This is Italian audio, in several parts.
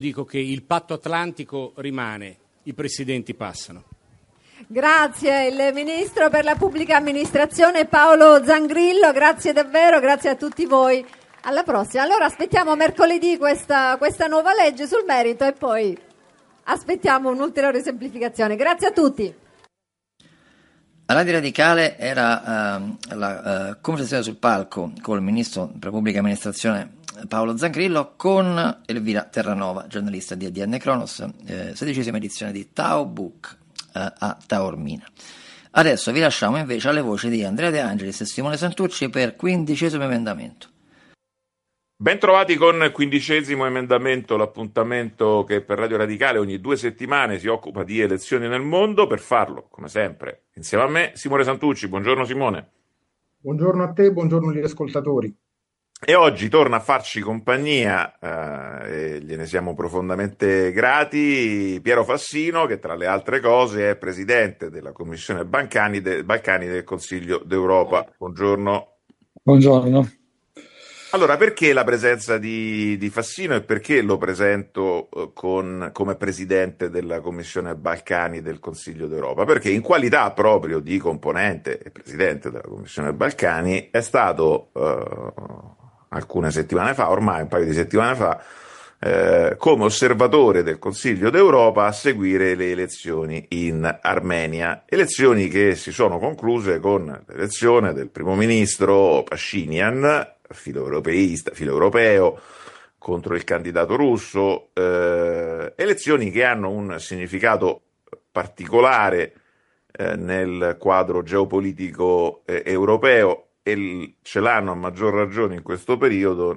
dico che il patto atlantico rimane, i presidenti passano. Grazie il Ministro per la Pubblica Amministrazione Paolo Zangrillo, grazie davvero, grazie a tutti voi. Alla prossima. Allora aspettiamo mercoledì questa nuova legge sul merito e poi aspettiamo un'ulteriore semplificazione. Grazie a tutti. A Radio Radicale era la conversazione sul palco con il Ministro per la Pubblica Amministrazione Paolo Zangrillo con Elvira Terranova, giornalista di ADN Cronos, 16ª edizione di Tao Book a Taormina. Adesso vi lasciamo invece alle voci di Andrea De Angelis e Simone Santucci per 15° emendamento. Ben trovati con il 15° emendamento, l'appuntamento che per Radio Radicale ogni 2 settimane si occupa di elezioni nel mondo. Per farlo, come sempre, insieme a me, Simone Santucci. Buongiorno Simone. Buongiorno a te, buongiorno agli ascoltatori. E oggi torna a farci compagnia, e gliene siamo profondamente grati, Piero Fassino, che tra le altre cose è presidente della Commissione Balcani del Consiglio d'Europa. Buongiorno. Buongiorno. Allora, perché la presenza di Fassino e perché lo presento come presidente della Commissione Balcani del Consiglio d'Europa? Perché in qualità proprio di componente e presidente della Commissione Balcani è stato alcune settimane fa, ormai un paio di settimane fa, come osservatore del Consiglio d'Europa a seguire le elezioni in Armenia, elezioni che si sono concluse con l'elezione del primo ministro Pashinyan, filo-europeo, contro il candidato russo, elezioni che hanno un significato particolare nel quadro geopolitico europeo e ce l'hanno a maggior ragione in questo periodo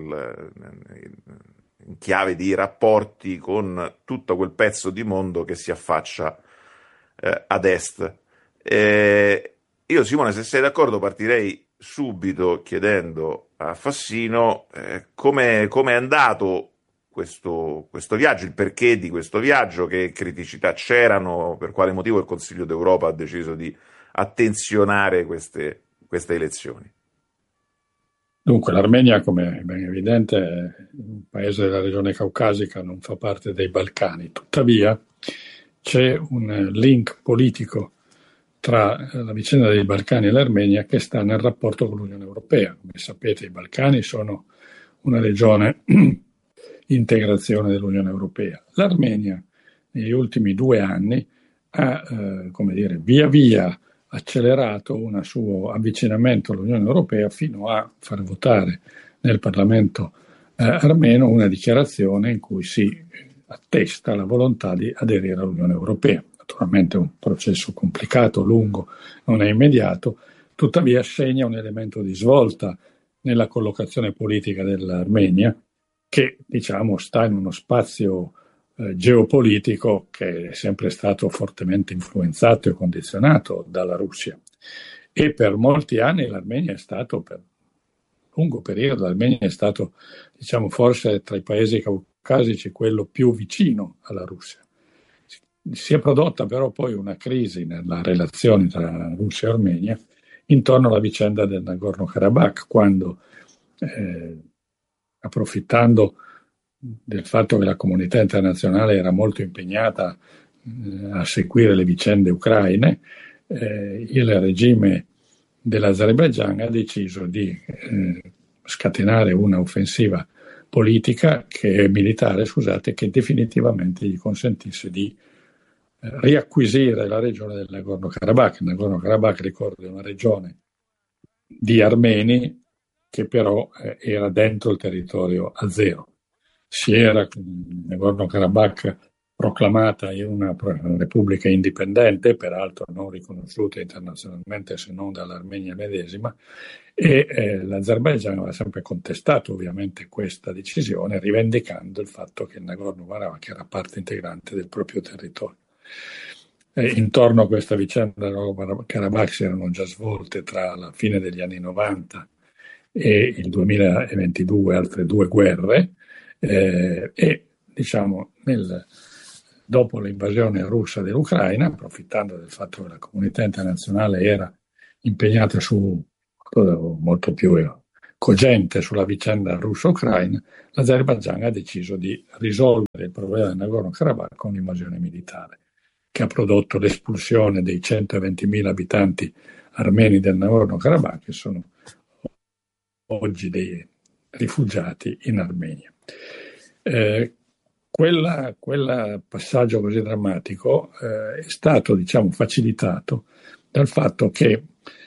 in chiave di rapporti con tutto quel pezzo di mondo che si affaccia ad est. Io, Simone, se sei d'accordo, partirei subito chiedendo a Fassino come è andato questo viaggio, il perché di questo viaggio, che criticità c'erano, per quale motivo il Consiglio d'Europa ha deciso di attenzionare queste elezioni. Dunque, l'Armenia, come è ben evidente, è un paese della regione caucasica, non fa parte dei Balcani. Tuttavia c'è un link politico tra la vicenda dei Balcani e l'Armenia che sta nel rapporto con l'Unione Europea. Come sapete, i Balcani sono una regione integrazione dell'Unione Europea. L'Armenia negli ultimi 2 anni ha, via via accelerato un suo avvicinamento all'Unione Europea fino a far votare nel Parlamento armeno una dichiarazione in cui si attesta la volontà di aderire all'Unione Europea. Naturalmente è un processo complicato, lungo, non è immediato, tuttavia segna un elemento di svolta nella collocazione politica dell'Armenia che, sta in uno spazio geopolitico che è sempre stato fortemente influenzato e condizionato dalla Russia. E per molti anni l'Armenia è stato, per un lungo periodo, l'Armenia è stato, forse tra i paesi caucasici quello più vicino alla Russia. Si è prodotta però poi una crisi nella relazione tra Russia e Armenia intorno alla vicenda del Nagorno-Karabakh, quando, approfittando del fatto che la comunità internazionale era molto impegnata a seguire le vicende ucraine, il regime dell'Azerbaigian ha deciso di scatenare una offensiva politica militare, che definitivamente gli consentisse di riacquisire la regione del Nagorno-Karabakh. Il Nagorno-Karabakh, ricordo, è una regione di armeni che però era dentro il territorio azero. Si era Nagorno-Karabakh proclamata in una repubblica indipendente, peraltro non riconosciuta internazionalmente se non dall'Armenia medesima, e l'Azerbaigian aveva sempre contestato ovviamente questa decisione, rivendicando il fatto che il Nagorno-Karabakh era parte integrante del proprio territorio. Intorno a questa vicenda del Nagorno-Karabakh si erano già svolte tra la fine degli anni 90 e il 2022 altre 2 guerre, dopo l'invasione russa dell'Ucraina, approfittando del fatto che la comunità internazionale era impegnata su molto più cogente sulla vicenda russo-ucraina, l'Azerbaigian ha deciso di risolvere il problema del Nagorno-Karabakh con un'invasione militare, che ha prodotto l'espulsione dei 120.000 abitanti armeni del Nagorno-Karabakh, che sono oggi dei rifugiati in Armenia. Quel passaggio così drammatico è stato, diciamo, facilitato dal fatto che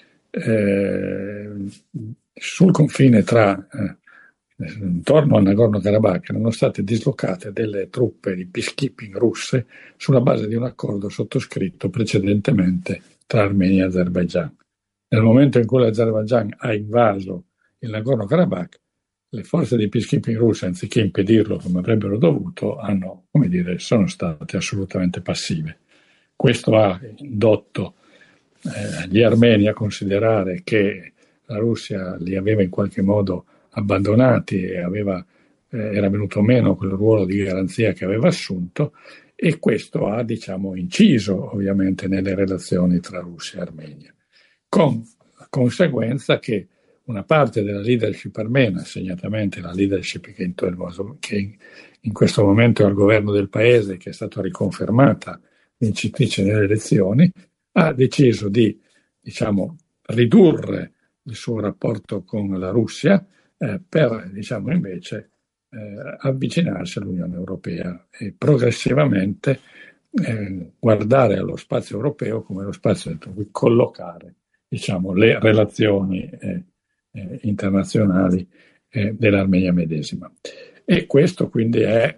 sul confine intorno al Nagorno-Karabakh erano state dislocate delle truppe di peacekeeping russe sulla base di un accordo sottoscritto precedentemente tra Armenia e Azerbaigian. Nel momento in cui l'Azerbaigian ha invaso il Nagorno-Karabakh, le forze di peacekeeping russe, anziché impedirlo come avrebbero dovuto, sono state assolutamente passive. Questo ha indotto gli armeni a considerare che la Russia li aveva in qualche modo abbandonati e era venuto meno quel ruolo di garanzia che aveva assunto, e questo ha, diciamo, inciso ovviamente nelle relazioni tra Russia e Armenia, con la conseguenza che una parte della leadership armena, segnatamente la leadership che in questo momento è al governo del paese, che è stata riconfermata vincitrice nelle elezioni, ha deciso di, diciamo, ridurre il suo rapporto con la Russia per, diciamo, invece avvicinarsi all'Unione Europea e progressivamente guardare allo spazio europeo come lo spazio dentro cui collocare, diciamo, le relazioni internazionali dell'Armenia medesima. E questo quindi è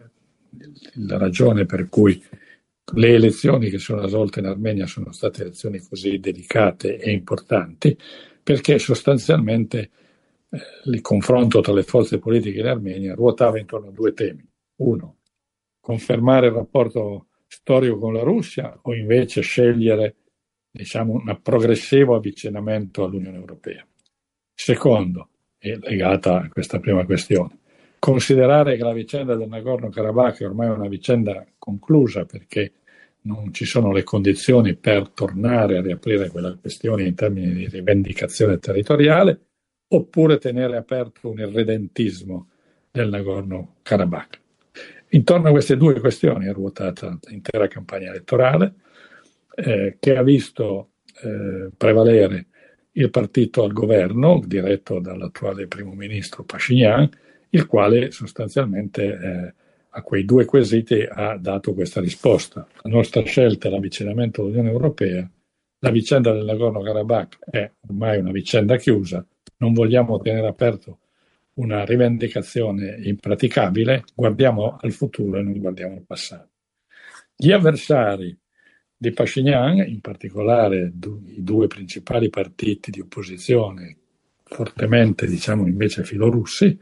la ragione per cui le elezioni che sono svolte in Armenia sono state elezioni così delicate e importanti, perché sostanzialmente il confronto tra le forze politiche in Armenia ruotava intorno a due temi. Uno, confermare il rapporto storico con la Russia, o invece scegliere, diciamo, un progressivo avvicinamento all'Unione Europea. Secondo, è legata a questa prima questione, considerare che la vicenda del Nagorno-Karabakh è ormai una vicenda conclusa, perché non ci sono le condizioni per tornare a riaprire quella questione in termini di rivendicazione territoriale, oppure tenere aperto un irredentismo del Nagorno-Karabakh. Intorno a queste due questioni è ruotata l'intera campagna elettorale, che ha visto prevalere il partito al governo, diretto dall'attuale primo ministro Pashinyan, il quale sostanzialmente a quei due quesiti ha dato questa risposta. La nostra scelta è l'avvicinamento all'Unione Europea, la vicenda del Nagorno-Karabakh è ormai una vicenda chiusa, non vogliamo tenere aperto una rivendicazione impraticabile, guardiamo al futuro e non guardiamo al passato. Gli avversari di Pashinyan, in particolare i due principali partiti di opposizione, fortemente, diciamo, invece filorussi,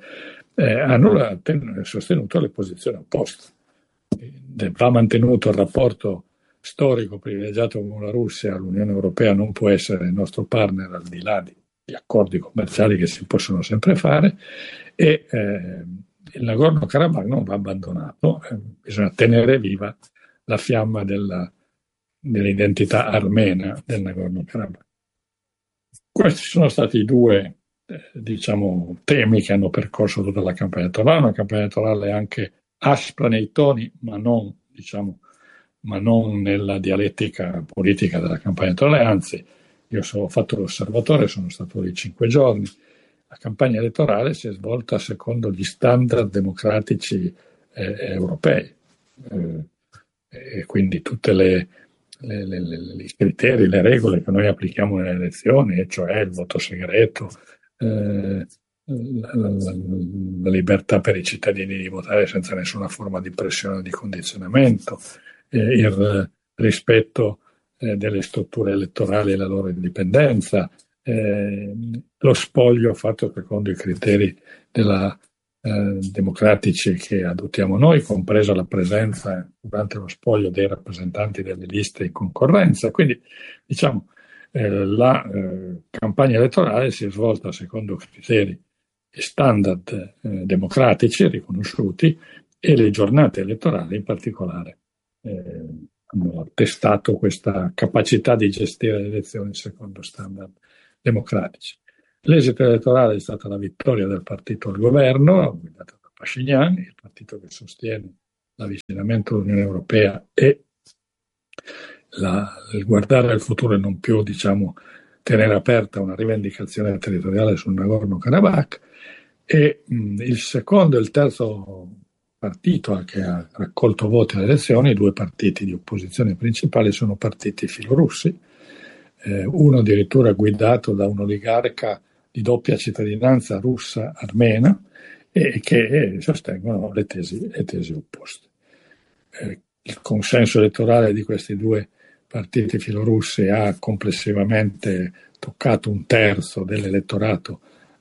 hanno sostenuto le posizioni opposte. Va mantenuto il rapporto storico privilegiato con la Russia, l'Unione Europea non può essere il nostro partner al di là di accordi commerciali che si possono sempre fare, e il Nagorno-Karabakh non va abbandonato, bisogna tenere viva la fiamma dell'identità armena del Nagorno-Karabakh. Questi sono stati i due diciamo, temi che hanno percorso tutta la campagna elettorale, una campagna elettorale anche aspra nei toni, ma non nella dialettica politica della campagna elettorale, anzi, io ho fatto l'osservatore, sono stato lì 5 giorni, la campagna elettorale si è svolta secondo gli standard democratici europei, e quindi tutte i criteri, le regole che noi applichiamo nelle elezioni, e cioè il voto segreto, la libertà per i cittadini di votare senza nessuna forma di pressione o di condizionamento, il rispetto delle strutture elettorali e la loro indipendenza, lo spoglio fatto secondo i criteri democratici che adottiamo noi, compresa la presenza durante lo spoglio dei rappresentanti delle liste in concorrenza. Quindi, diciamo, la campagna elettorale si è svolta secondo criteri e standard democratici riconosciuti, e le giornate elettorali in particolare hanno attestato questa capacità di gestire le elezioni secondo standard democratici. L'esito elettorale è stata la vittoria del partito al governo, guidato da Pashinyan, il partito che sostiene l'avvicinamento all'Unione Europea e il guardare al futuro e non più, tenere aperta una rivendicazione territoriale sul Nagorno-Karabakh. E il secondo e il terzo partito che ha raccolto voti alle elezioni, i due partiti di opposizione principali, sono partiti filorussi, uno addirittura guidato da un oligarca di doppia cittadinanza russa-armena, e che sostengono le tesi opposte. Il consenso elettorale di questi due partiti filorussi ha complessivamente toccato un terzo dell'elettorato,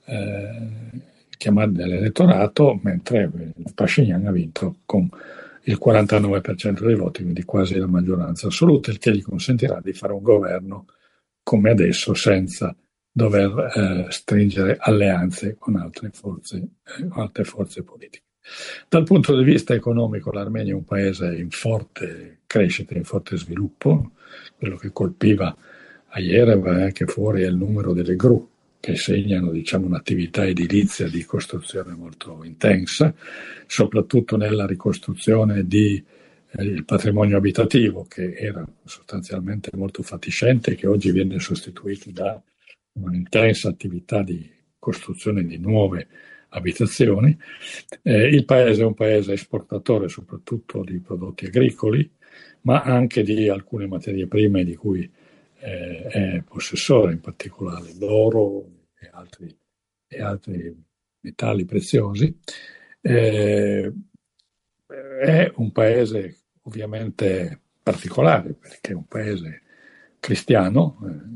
mentre Pashinyan ha vinto con il 49% dei voti, quindi quasi la maggioranza assoluta, il che gli consentirà di fare un governo come adesso, senza dover stringere alleanze con altre forze politiche. Dal punto di vista economico, l'Armenia è un paese in forte crescita, in forte sviluppo. Quello che colpiva a Yerevan e anche fuori è il numero delle gru che segnano un'attività edilizia di costruzione molto intensa, soprattutto nella ricostruzione del patrimonio abitativo, che era sostanzialmente molto fatiscente e che oggi viene sostituito da un'intensa attività di costruzione di nuove abitazioni. Il paese è un paese esportatore soprattutto di prodotti agricoli, ma anche di alcune materie prime di cui è possessore, in particolare l'oro e altri metalli preziosi. È un paese ovviamente particolare, perché è un paese cristiano,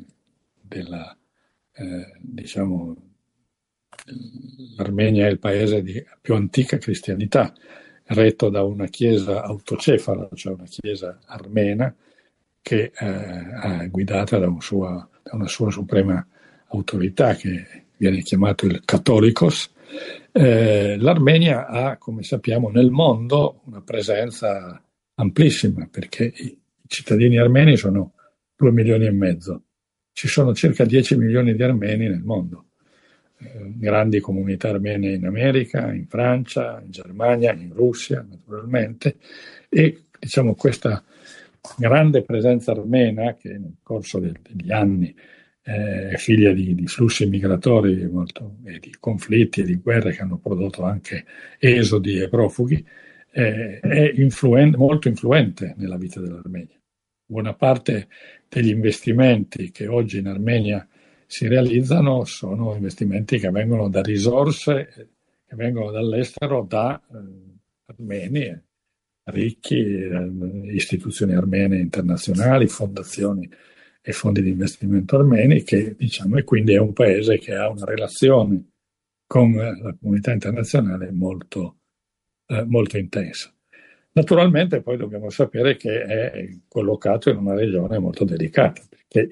l'Armenia è il paese di più antica cristianità, retto da una chiesa autocefala, cioè una chiesa armena, che è guidata da una sua suprema autorità, che viene chiamato il Catholicos. L'Armenia ha, come sappiamo, nel mondo una presenza amplissima, perché i cittadini armeni sono 2,5 milioni. Ci sono circa 10 milioni di armeni nel mondo, grandi comunità armene in America, in Francia, in Germania, in Russia naturalmente, e questa grande presenza armena, che nel corso degli anni è figlia di flussi migratori e di conflitti e di guerre che hanno prodotto anche esodi e profughi, è molto influente nella vita dell'Armenia. Buona parte degli investimenti che oggi in Armenia si realizzano sono investimenti che vengono da risorse che vengono dall'estero, da armeni ricchi, istituzioni armene internazionali, fondazioni e fondi di investimento armeni, e quindi è un paese che ha una relazione con la comunità internazionale molto intensa. Naturalmente poi dobbiamo sapere che è collocato in una regione molto delicata, perché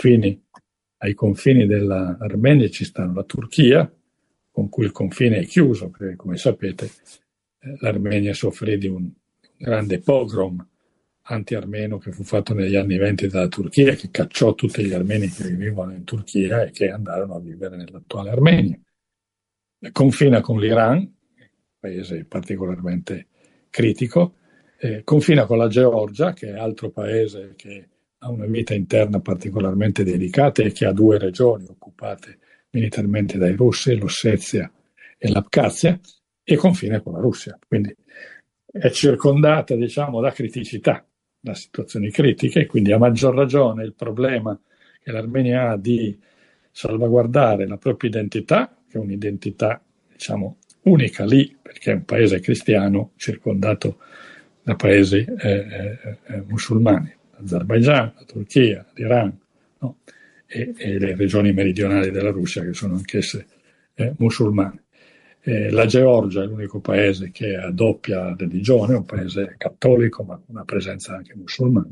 ai confini dell'Armenia ci stanno la Turchia, con cui il confine è chiuso, perché come sapete l'Armenia soffrì di un grande pogrom anti-armeno che fu fatto negli anni 20 dalla Turchia, che cacciò tutti gli armeni che vivevano in Turchia e che andarono a vivere nell'attuale Armenia. Confina con l'Iran, paese particolarmente critico, confina con la Georgia, che è altro paese che ha una vita interna particolarmente delicata e che ha 2 regioni occupate militarmente dai russi, l'Ossetia e l'Abkhazia, e confina con la Russia. Quindi è circondata, da criticità, da situazioni critiche, e quindi a maggior ragione il problema che l'Armenia ha di salvaguardare la propria identità, che è un'identità, unica lì, perché è un paese cristiano circondato da paesi musulmani, l'Azerbaigian, la Turchia, l'Iran, no? e le regioni meridionali della Russia, che sono anch'esse musulmane. La Georgia è l'unico paese che ha doppia religione, un paese cattolico ma con una presenza anche musulmana,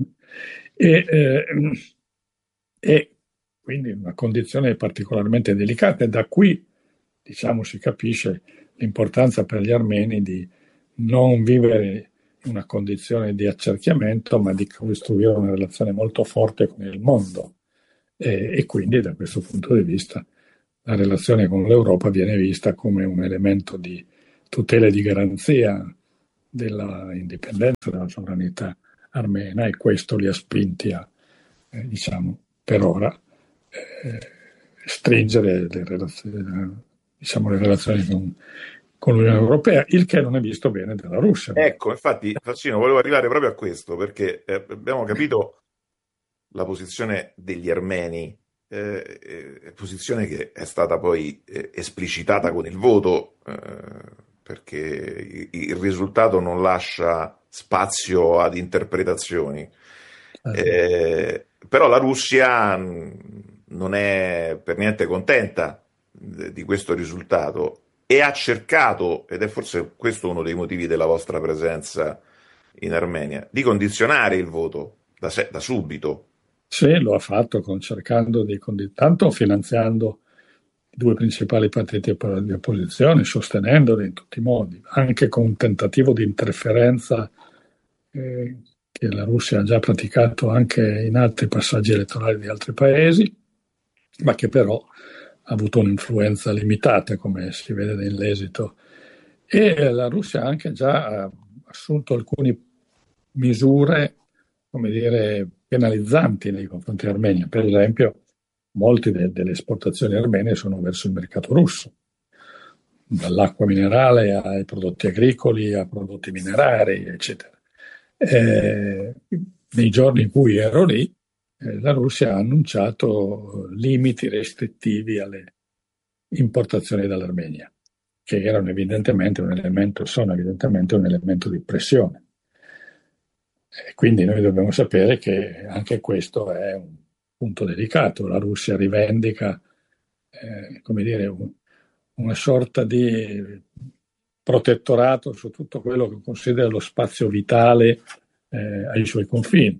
e quindi una condizione particolarmente delicata, e da qui si capisce l'importanza per gli armeni di non vivere in una condizione di accerchiamento, ma di costruire una relazione molto forte con il mondo, e quindi da questo punto di vista la relazione con l'Europa viene vista come un elemento di tutela e di garanzia della indipendenza, della sovranità armena, e questo li ha spinti a, diciamo, per ora, stringere le relazioni con l'Unione Europea, il che non è visto bene dalla Russia. Ecco, infatti, Fassino, volevo arrivare proprio a questo, perché abbiamo capito la posizione degli armeni, posizione che è stata poi esplicitata con il voto, perché il risultato non lascia spazio ad interpretazioni. Però la Russia non è per niente contenta di questo risultato e ha cercato, ed è forse questo uno dei motivi della vostra presenza in Armenia, di condizionare il voto da subito. Sì, lo ha fatto cercando tanto finanziando i due principali partiti di opposizione, sostenendoli in tutti i modi, anche con un tentativo di interferenza che la Russia ha già praticato anche in altri passaggi elettorali di altri paesi, ma che però ha avuto un'influenza limitata, come si vede nell'esito. E la Russia ha anche già assunto alcune misure, come dire, penalizzanti nei confronti dell'Armenia. Per esempio, molte delle esportazioni armene sono verso il mercato russo, dall'acqua minerale ai prodotti agricoli, a prodotti minerari, eccetera. Nei giorni in cui ero lì, la Russia ha annunciato limiti restrittivi alle importazioni dall'Armenia, che sono evidentemente un elemento di pressione. Quindi noi dobbiamo sapere che anche questo è un punto delicato. La Russia rivendica, come dire, una sorta di protettorato su tutto quello che considera lo spazio vitale ai suoi confini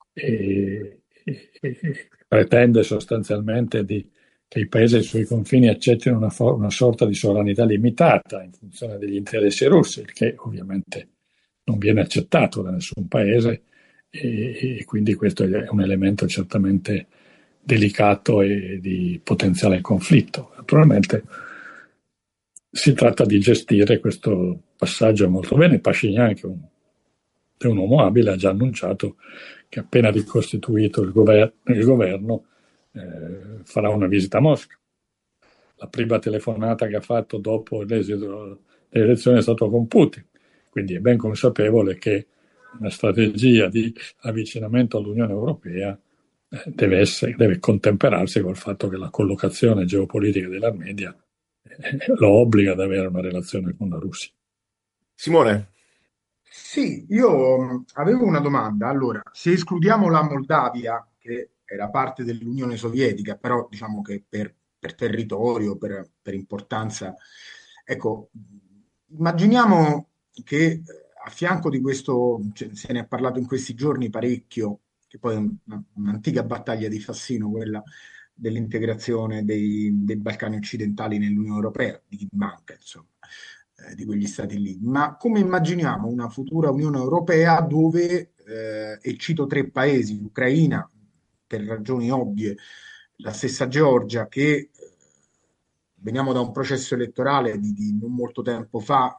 e pretende sostanzialmente che i paesi ai suoi confini accettino una sorta di sovranità limitata in funzione degli interessi russi, il che ovviamente non viene accettato da nessun paese e quindi questo è un elemento certamente delicato e di potenziale conflitto. Naturalmente si tratta di gestire questo passaggio molto bene. Pashinyan, che è un uomo abile, ha già annunciato che appena ricostituito il governo farà una visita a Mosca. La prima telefonata che ha fatto dopo l'esito delle elezioni è stata con Putin. Quindi è ben consapevole che una strategia di avvicinamento all'Unione Europea deve contemperarsi col fatto che la collocazione geopolitica dell'Armenia lo obbliga ad avere una relazione con la Russia. Simone? Sì, io avevo una domanda. Allora, se escludiamo la Moldavia, che era parte dell'Unione Sovietica, però diciamo che per territorio, per importanza, ecco, immaginiamo che a fianco di questo, se ne è parlato in questi giorni parecchio, che poi è un'antica battaglia di Fassino, quella dell'integrazione dei Balcani occidentali nell'Unione Europea, di chi manca, insomma, di quegli stati lì. Ma come immaginiamo una futura Unione Europea dove, e cito 3 paesi, l'Ucraina, per ragioni ovvie, la stessa Georgia, che veniamo da un processo elettorale di non molto tempo fa,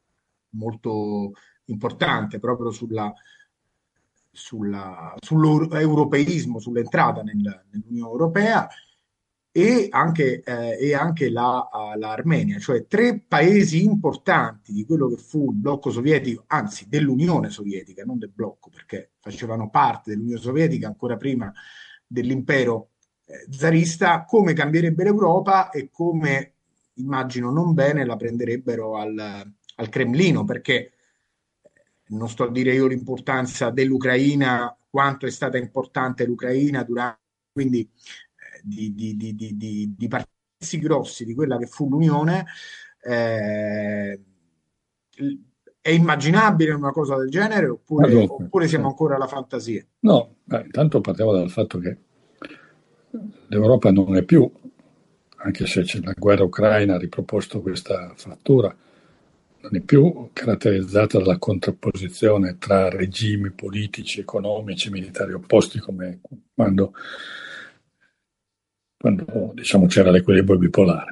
molto importante proprio sull'europeismo, sull'entrata nell'Unione Europea, e anche l'Armenia, cioè 3 paesi importanti di quello che fu il blocco sovietico, anzi dell'Unione Sovietica, non del blocco, perché facevano parte dell'Unione Sovietica ancora prima dell'impero zarista. Come cambierebbe l'Europa e come, immagino non bene, la prenderebbero al Cremlino, perché non sto a dire io l'importanza dell'Ucraina, quanto è stata importante l'Ucraina durante, quindi di passi grossi di quella che fu l'Unione. È immaginabile una cosa del genere oppure siamo ancora alla fantasia? No, intanto partiamo dal fatto che l'Europa non è più, anche se la guerra ucraina ha riproposto questa frattura, non è più caratterizzata dalla contrapposizione tra regimi politici, economici, militari opposti, come quando quando diciamo, c'era l'equilibrio bipolare.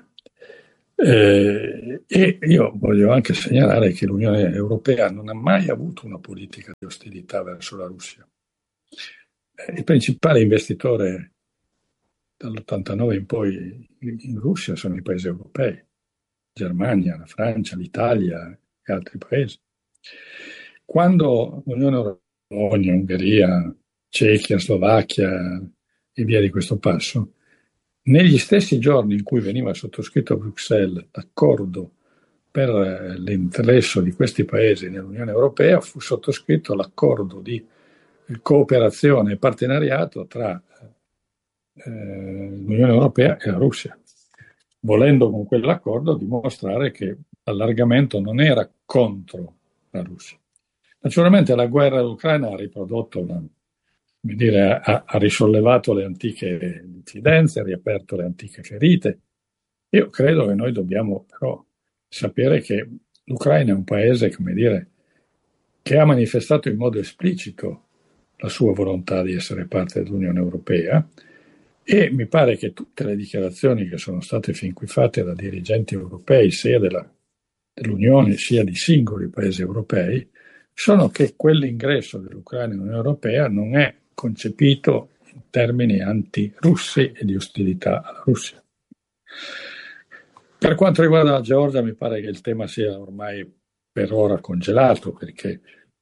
E io voglio anche segnalare che l'Unione Europea non ha mai avuto una politica di ostilità verso la Russia. Il principale investitore dall'89 in poi in Russia sono i paesi europei, Germania, la Francia, l'Italia e altri paesi. Quando l'Unione Europea, Polonia, Ungheria, Cechia, Slovacchia e via di questo passo, negli stessi giorni in cui veniva sottoscritto a Bruxelles l'accordo per l'ingresso di questi paesi nell'Unione Europea, fu sottoscritto l'accordo di cooperazione e partenariato tra l'Unione Europea e la Russia, volendo con quell'accordo dimostrare che l'allargamento non era contro la Russia. Naturalmente la guerra dell'Ucraina ha riprodotto ha risollevato le antiche diffidenze, ha riaperto le antiche ferite. Io credo che noi dobbiamo però sapere che l'Ucraina è un paese, che ha manifestato in modo esplicito la sua volontà di essere parte dell'Unione Europea, e mi pare che tutte le dichiarazioni che sono state fin qui fatte da dirigenti europei, sia dell'Unione sia di singoli paesi europei, sono che quell'ingresso dell'Ucraina nell'Unione Europea non è concepito in termini anti-russi e di ostilità alla Russia. Per quanto riguarda la Georgia, mi pare che il tema sia ormai per ora congelato, perché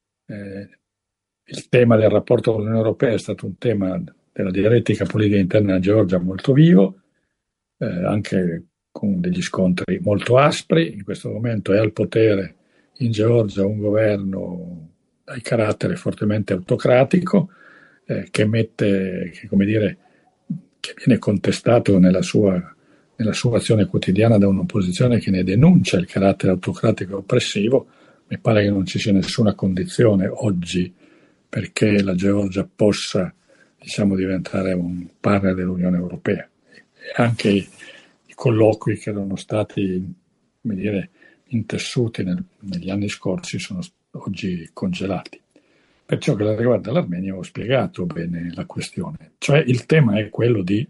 il tema del rapporto con l'Unione Europea è stato un tema della dialettica politica interna della Georgia molto vivo, anche con degli scontri molto aspri. In questo momento è al potere in Georgia un governo dal carattere fortemente autocratico, che viene contestato nella sua azione quotidiana da un'opposizione che ne denuncia il carattere autocratico e oppressivo. Mi pare che non ci sia nessuna condizione oggi perché la Georgia possa diventare un partner dell'Unione Europea. E anche i colloqui che erano stati intessuti negli anni scorsi sono oggi congelati. Per ciò che riguarda l'Armenia ho spiegato bene la questione, cioè il tema è quello di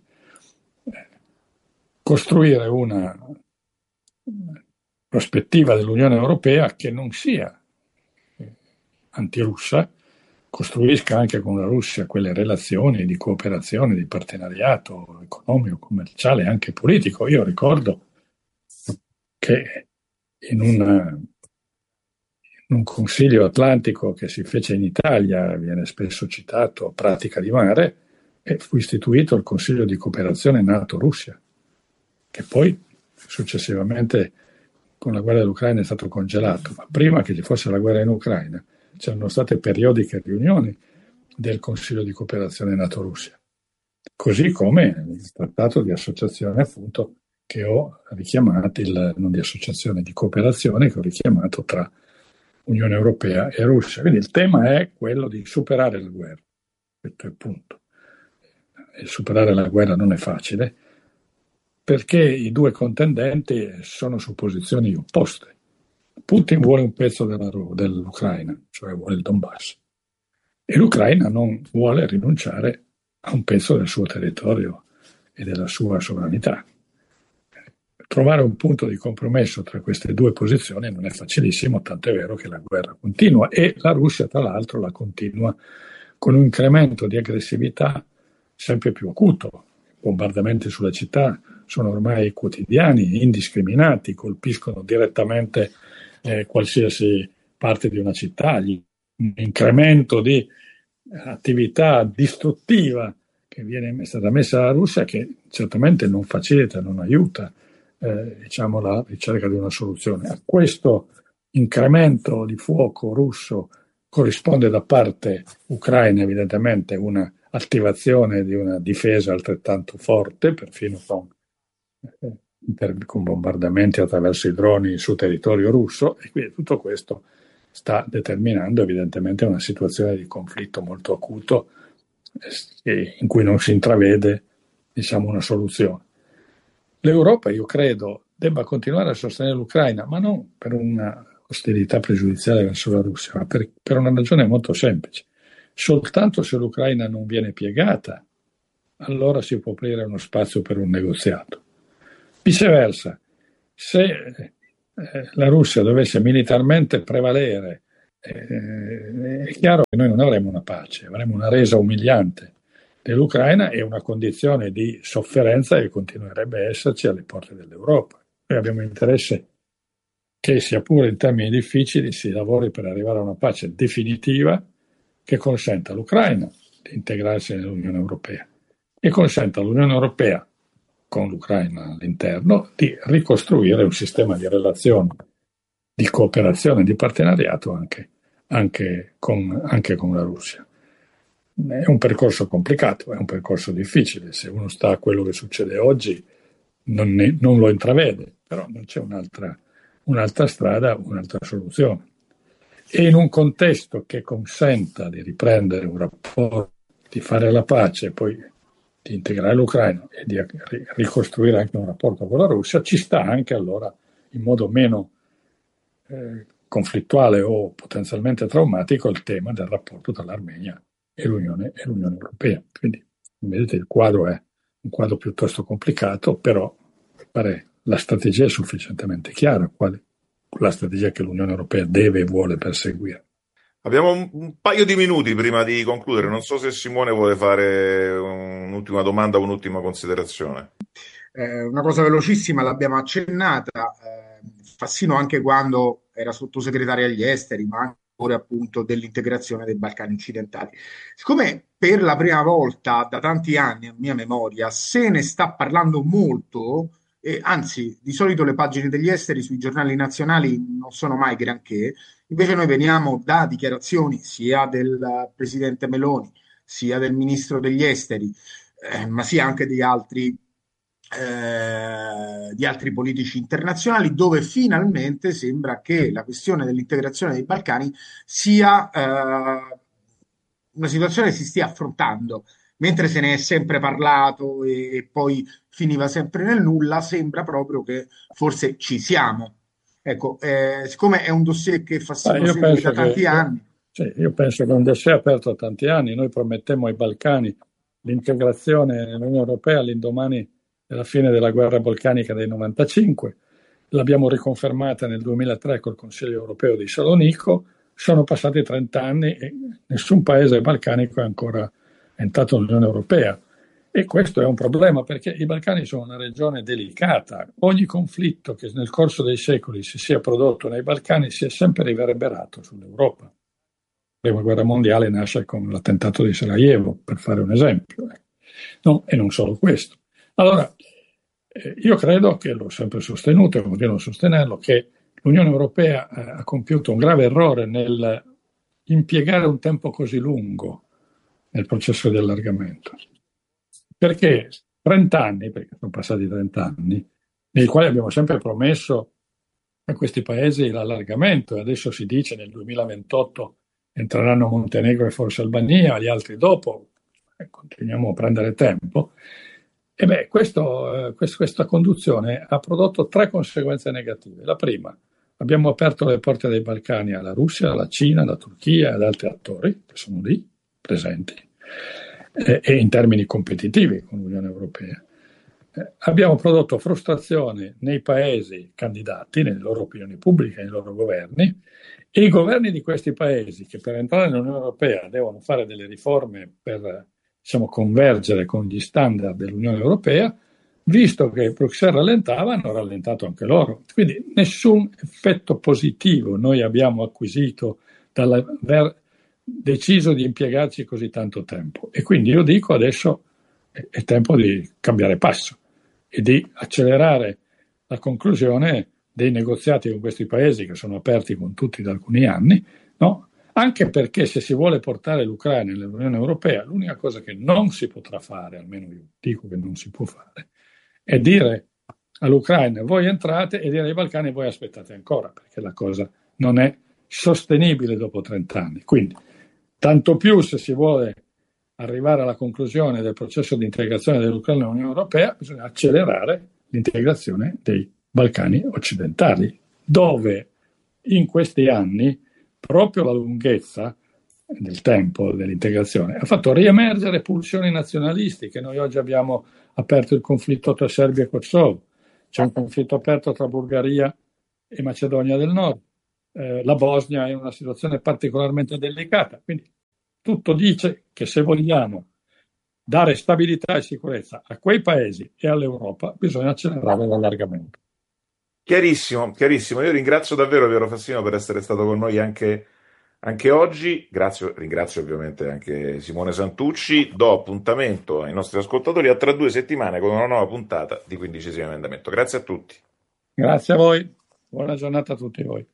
costruire una prospettiva dell'Unione Europea che non sia antirussa, costruisca anche con la Russia quelle relazioni di cooperazione, di partenariato economico, commerciale e anche politico. Io ricordo che in un consiglio atlantico che si fece in Italia, viene spesso citato Pratica di Mare, e fu istituito il Consiglio di cooperazione NATO-Russia, che poi successivamente con la guerra dell'Ucraina è stato congelato. Ma prima che ci fosse la guerra in Ucraina c'erano state periodiche riunioni del Consiglio di cooperazione NATO-Russia, così come il trattato di associazione appunto che ho richiamato, non di associazione, di cooperazione che ho richiamato tra Unione Europea e Russia. Quindi il tema è quello di superare la guerra, questo è il punto. E superare la guerra non è facile perché i due contendenti sono su posizioni opposte. Putin vuole un pezzo dell'Ucraina, cioè vuole il Donbass, e l'Ucraina non vuole rinunciare a un pezzo del suo territorio e della sua sovranità. Trovare un punto di compromesso tra queste due posizioni non è facilissimo, tanto è vero che la guerra continua e la Russia tra l'altro la continua con un incremento di aggressività sempre più acuto. I bombardamenti sulle città sono ormai quotidiani, indiscriminati, colpiscono direttamente qualsiasi parte di una città, un incremento di attività distruttiva che è stata messa dalla Russia, che certamente non facilita, non aiuta la ricerca di una soluzione. A questo incremento di fuoco russo corrisponde da parte ucraina evidentemente una attivazione di una difesa altrettanto forte, perfino con bombardamenti attraverso i droni su territorio russo, e quindi tutto questo sta determinando evidentemente una situazione di conflitto molto acuto in cui non si intravede una soluzione. L'Europa, io credo, debba continuare a sostenere l'Ucraina, ma non per una ostilità pregiudiziale verso la Russia, ma per una ragione molto semplice. Soltanto se l'Ucraina non viene piegata allora si può aprire uno spazio per un negoziato. Viceversa, se la Russia dovesse militarmente prevalere, è chiaro che noi non avremo una pace, avremo una resa umiliante dell'Ucraina e una condizione di sofferenza che continuerebbe a esserci alle porte dell'Europa. Noi abbiamo interesse che, sia pure in termini difficili, si lavori per arrivare a una pace definitiva che consenta all'Ucraina di integrarsi nell'Unione Europea e consenta all'Unione Europea, con l'Ucraina all'interno, di ricostruire un sistema di relazioni, di cooperazione, di partenariato anche con la Russia. È un percorso complicato, è un percorso difficile. Se uno sta a quello che succede oggi non lo intravede, però non c'è un'altra strada, un'altra soluzione. E in un contesto che consenta di riprendere un rapporto, di fare la pace, poi di integrare l'Ucraina e di ricostruire anche un rapporto con la Russia, ci sta anche allora, in modo meno conflittuale o potenzialmente traumatico, il tema del rapporto tra l'Armenia e l'Unione Europea. Quindi, vedete, il quadro è un quadro piuttosto complicato, però pare la strategia è sufficientemente chiara, la strategia che l'Unione Europea deve e vuole perseguire. Abbiamo un paio di minuti prima di concludere. Non so se Simone vuole fare un'ultima domanda o un'ultima considerazione. Una cosa velocissima, l'abbiamo accennata. Fassino, anche quando era sottosegretario agli esteri, ma anche ora appunto dell'integrazione dei Balcani occidentali. Siccome per la prima volta da tanti anni, a mia memoria, se ne sta parlando molto, anzi, di solito le pagine degli esteri sui giornali nazionali non sono mai granché. Invece noi veniamo da dichiarazioni sia del presidente Meloni, sia del ministro degli esteri, ma sia anche di altri politici internazionali, dove finalmente sembra che la questione dell'integrazione dei Balcani sia una situazione che si stia affrontando. Mentre se ne è sempre parlato e poi finiva sempre nel nulla, sembra proprio che forse ci siamo. Ecco, siccome è un dossier che Fassino segue da tanti anni. Sì, io penso che è un dossier aperto da tanti anni. Noi promettemmo ai Balcani l'integrazione nell'Unione Europea all'indomani della fine della guerra balcanica del 95. L'abbiamo riconfermata nel 2003 col Consiglio Europeo di Salonico. Sono passati 30 anni e nessun paese balcanico è ancora entrato nell'Unione Europea. E questo è un problema, perché i Balcani sono una regione delicata. Ogni conflitto che nel corso dei secoli si sia prodotto nei Balcani si è sempre riverberato sull'Europa. La Prima Guerra Mondiale nasce con l'attentato di Sarajevo, per fare un esempio. No, e non solo questo. Allora, io credo, che l'ho sempre sostenuto e continuo a sostenerlo, che l'Unione Europea ha compiuto un grave errore nel impiegare un tempo così lungo nel processo di allargamento. Perché 30 anni, perché sono passati 30 anni, nei quali abbiamo sempre promesso a questi paesi l'allargamento, e adesso si dice nel 2028 entreranno Montenegro e forse Albania, gli altri dopo, continuiamo a prendere tempo. E questa conduzione ha prodotto 3 conseguenze negative. La prima, abbiamo aperto le porte dei Balcani alla Russia, alla Cina, alla Turchia e ad altri attori che sono lì presenti, e in termini competitivi con l'Unione Europea. Abbiamo prodotto frustrazione nei paesi candidati, nelle loro opinioni pubbliche, nei loro governi, e i governi di questi paesi, che per entrare nell'Unione Europea devono fare delle riforme per convergere con gli standard dell'Unione Europea, visto che Bruxelles rallentava, hanno rallentato anche loro. Quindi nessun effetto positivo noi abbiamo acquisito dall'aver deciso di impiegarci così tanto tempo. E quindi io dico, adesso è tempo di cambiare passo e di accelerare la conclusione dei negoziati con questi paesi, che sono aperti con tutti da alcuni anni, no? Anche perché se si vuole portare l'Ucraina nell'Unione Europea, l'unica cosa che non si potrà fare, almeno io dico che non si può fare, è dire all'Ucraina voi entrate e dire ai Balcani voi aspettate ancora, perché la cosa non è sostenibile dopo 30 anni. Quindi, tanto più se si vuole arrivare alla conclusione del processo di integrazione dell'Ucraina nell'Unione Europea, bisogna accelerare l'integrazione dei Balcani occidentali, dove in questi anni proprio la lunghezza del tempo dell'integrazione, ha fatto riemergere pulsioni nazionalistiche. Noi oggi abbiamo aperto il conflitto tra Serbia e Kosovo, c'è un conflitto aperto tra Bulgaria e Macedonia del Nord, la Bosnia è in una situazione particolarmente delicata, quindi tutto dice che se vogliamo dare stabilità e sicurezza a quei paesi e all'Europa bisogna accelerare l'allargamento. Chiarissimo, chiarissimo. Io ringrazio davvero Piero Fassino per essere stato con noi anche oggi. Ringrazio ovviamente anche Simone Santucci. Do appuntamento ai nostri ascoltatori a tra 2 settimane con una nuova puntata di 15° Emendamento. Grazie a tutti. Grazie a voi, buona giornata a tutti voi.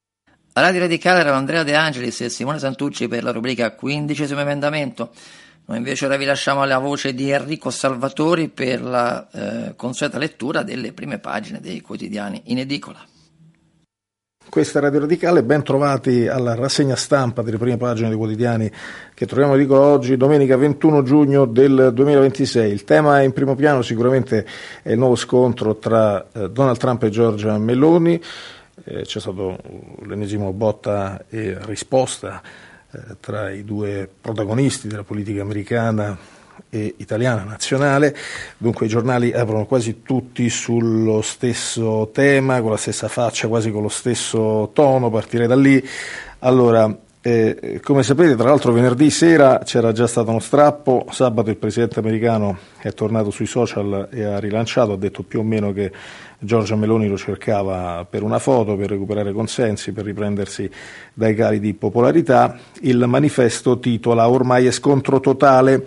A Radio Radicale erano Andrea De Angelis e Simone Santucci per la rubrica 15° Emendamento. Noi invece ora vi lasciamo alla voce di Enrico Salvatori per la consueta lettura delle prime pagine dei quotidiani in edicola. Questa è Radio Radicale, ben trovati alla rassegna stampa delle prime pagine dei quotidiani che troviamo in edicola oggi, domenica 21 giugno del 2026. Il tema in primo piano sicuramente è il nuovo scontro tra Donald Trump e Giorgia Meloni. C'è stato l'ennesimo botta e risposta tra i due protagonisti della politica americana e italiana nazionale. Dunque i giornali aprono quasi tutti sullo stesso tema, con la stessa faccia, quasi con lo stesso tono. Partirei da lì. Allora, come sapete, tra l'altro venerdì sera c'era già stato uno strappo. Sabato il presidente americano è tornato sui social e ha rilanciato, ha detto più o meno che Giorgia Meloni lo cercava per una foto, per recuperare consensi, per riprendersi dai cali di popolarità. Il manifesto titola "Ormai è scontro totale".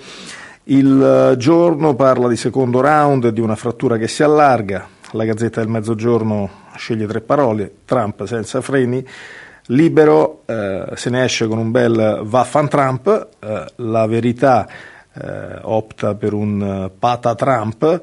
Il Giorno parla di secondo round, di una frattura che si allarga. La Gazzetta del Mezzogiorno sceglie 3 parole: Trump senza freni. Libero se ne esce con un bel vaffan Trump. La Verità opta per un pata Trump.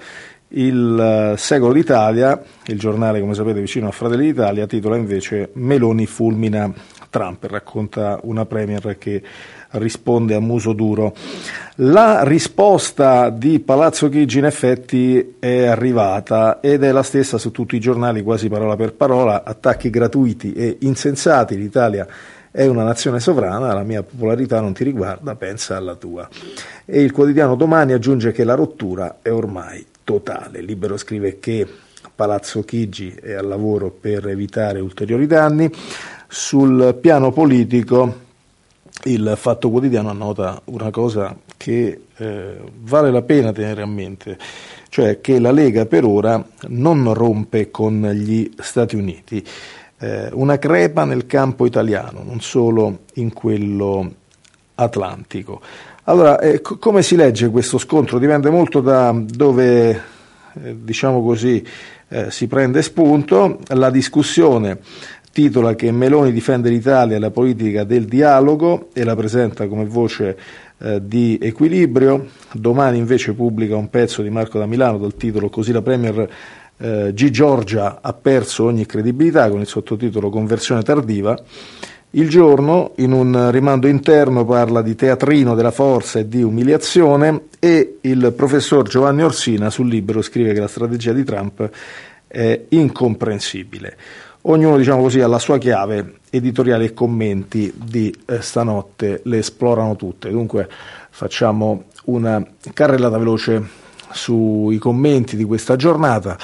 Il Secolo d'Italia, il giornale come sapete vicino a Fratelli d'Italia, titola invece "Meloni fulmina Trump", e racconta una premier che risponde a muso duro. La risposta di Palazzo Chigi in effetti è arrivata ed è la stessa su tutti i giornali, quasi parola per parola: attacchi gratuiti e insensati, l'Italia è una nazione sovrana, la mia popolarità non ti riguarda, pensa alla tua. E il quotidiano Domani aggiunge che la rottura è ormai totale. Libero scrive che Palazzo Chigi è al lavoro per evitare ulteriori danni. Sul piano politico il Fatto Quotidiano annota una cosa che vale la pena tenere a mente, cioè che la Lega per ora non rompe con gli Stati Uniti. Una crepa nel campo italiano, non solo in quello atlantico. Allora, come si legge questo scontro? Dipende molto da dove, diciamo così, si prende spunto. La discussione titola che Meloni difende l'Italia e la politica del dialogo e la presenta come voce di equilibrio. Domani invece pubblica un pezzo di Marco da Milano dal titolo "Così la premier G. Giorgia ha perso ogni credibilità", con il sottotitolo "Conversione tardiva". Il Giorno, in un rimando interno, parla di teatrino della forza e di umiliazione, e il professor Giovanni Orsina sul Libero scrive che la strategia di Trump è incomprensibile. Ognuno, diciamo così, ha la sua chiave. Editoriali e commenti di stanotte le esplorano tutte. Dunque facciamo una carrellata veloce sui commenti di questa giornata.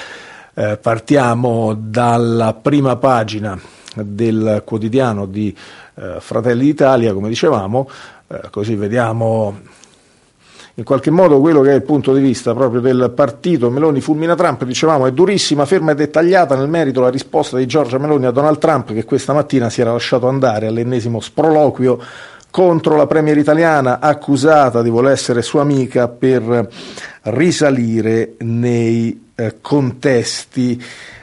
Partiamo dalla prima pagina del quotidiano di Fratelli d'Italia, come dicevamo, così vediamo in qualche modo quello che è il punto di vista proprio del partito. Meloni fulmina Trump, dicevamo, è durissima, ferma e dettagliata nel merito la risposta di Giorgia Meloni a Donald Trump, che questa mattina si era lasciato andare all'ennesimo sproloquio contro la premier italiana, accusata di voler essere sua amica per risalire nei contesti.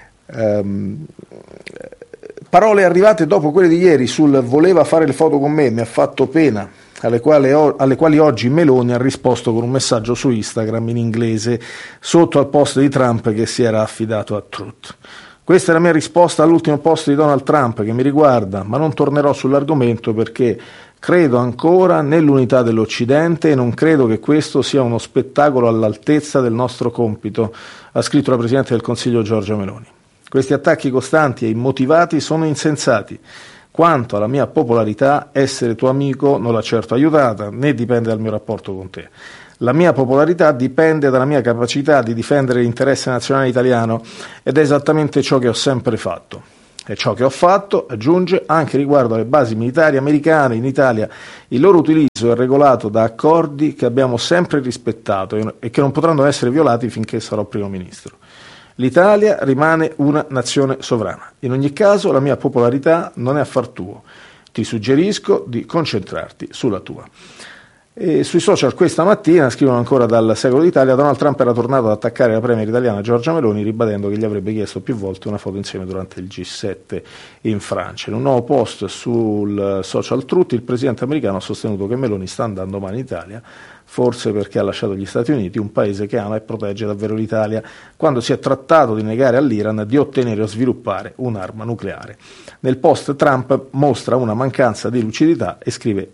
Parole arrivate dopo quelle di ieri sul "voleva fare le foto con me, mi ha fatto pena", alle quali oggi Meloni ha risposto con un messaggio su Instagram in inglese sotto al post di Trump che si era affidato a Truth. "Questa è la mia risposta all'ultimo post di Donald Trump che mi riguarda, ma non tornerò sull'argomento perché credo ancora nell'unità dell'Occidente e non credo che questo sia uno spettacolo all'altezza del nostro compito", ha scritto la Presidente del Consiglio Giorgia Meloni. "Questi attacchi costanti e immotivati sono insensati. Quanto alla mia popolarità, essere tuo amico non l'ha certo aiutata, né dipende dal mio rapporto con te. La mia popolarità dipende dalla mia capacità di difendere l'interesse nazionale italiano ed è esattamente ciò che ho sempre fatto. E ciò che ho fatto, aggiunge, anche riguardo alle basi militari americane in Italia, il loro utilizzo è regolato da accordi che abbiamo sempre rispettato e che non potranno essere violati finché sarò primo ministro. L'Italia rimane una nazione sovrana. In ogni caso la mia popolarità non è affar tuo. Ti suggerisco di concentrarti sulla tua. E sui social questa mattina, scrivono ancora dal Secolo d'Italia, Donald Trump era tornato ad attaccare la premier italiana Giorgia Meloni, ribadendo che gli avrebbe chiesto più volte una foto insieme durante il G7 in Francia. In un nuovo post sul social Truth, il presidente americano ha sostenuto che Meloni sta andando male in Italia, forse perché ha lasciato gli Stati Uniti, un paese che ama e protegge davvero l'Italia, quando si è trattato di negare all'Iran di ottenere o sviluppare un'arma nucleare. Nel post Trump mostra una mancanza di lucidità e scrive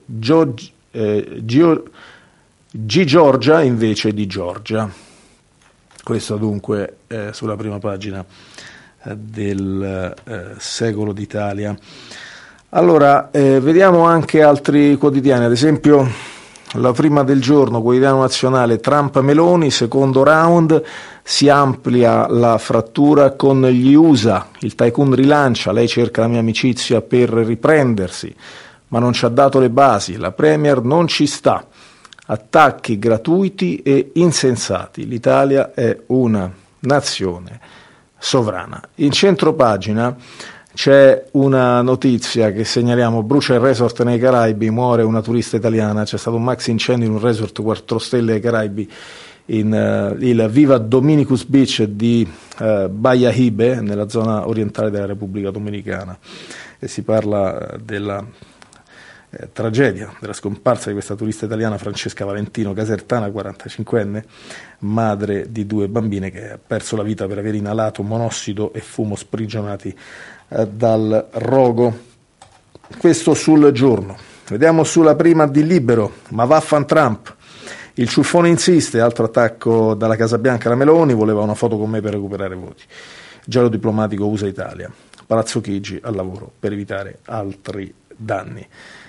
Georgia invece di Georgia. Questo dunque sulla prima pagina del Secolo d'Italia. Allora, vediamo anche altri quotidiani, ad esempio la prima del giorno, quotidiano nazionale, Trump-Meloni, secondo round, si amplia la frattura con gli USA, il tycoon rilancia, lei cerca la mia amicizia per riprendersi, ma non ci ha dato le basi, la Premier non ci sta, attacchi gratuiti e insensati, l'Italia è una nazione sovrana. In centropagina c'è una notizia che segnaliamo, brucia il resort nei Caraibi, muore una turista italiana, c'è stato un maxi incendio in un resort 4 stelle ai Caraibi, il Viva Dominicus Beach di Bahia Hibe, nella zona orientale della Repubblica Dominicana, e si parla della tragedia della scomparsa di questa turista italiana Francesca Valentino Casertana, 45enne, madre di 2 bambine, che ha perso la vita per aver inalato monossido e fumo sprigionati dal rogo. Questo sul giorno. Vediamo sulla prima di Libero, ma vaffan Trump, il ciuffone insiste, altro attacco dalla Casa Bianca alla Meloni, voleva una foto con me per recuperare voti. Gelo diplomatico USA Italia, Palazzo Chigi al lavoro per evitare altri danni.